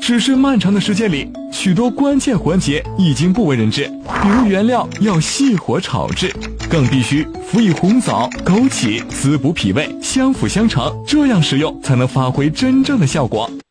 只是漫长的时间里，许多关键环节已经不为人知，比如原料要细火炒制，更必须辅以红枣、枸杞，滋补脾胃，相辅相成，这样食用才能发挥真正的效果。